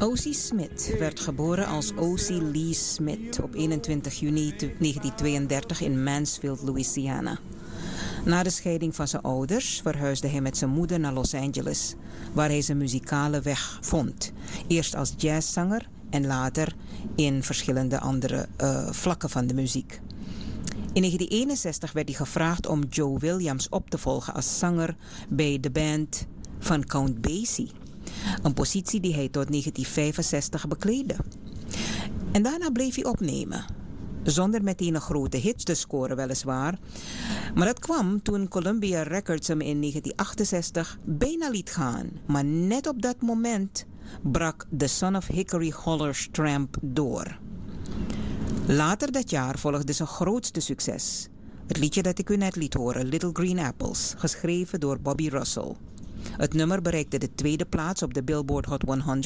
O.C. Smith werd geboren als O.C. Lee Smith op 21 juni 1932 in Mansfield, Louisiana. Na de scheiding van zijn ouders verhuisde hij met zijn moeder naar Los Angeles, waar hij zijn muzikale weg vond. Eerst als jazzzanger en later in verschillende andere vlakken van de muziek. In 1961 werd hij gevraagd om Joe Williams op te volgen als zanger bij de band van Count Basie. Een positie die hij tot 1965 bekleedde. En daarna bleef hij opnemen. Zonder meteen een grote hit te scoren weliswaar. Maar dat kwam toen Columbia Records hem in 1968 bijna liet gaan. Maar net op dat moment brak The Son of Hickory Holler's Tramp door. Later dat jaar volgde zijn grootste succes. Het liedje dat ik u net liet horen, Little Green Apples, geschreven door Bobby Russell. Het nummer bereikte de tweede plaats op de Billboard Hot 100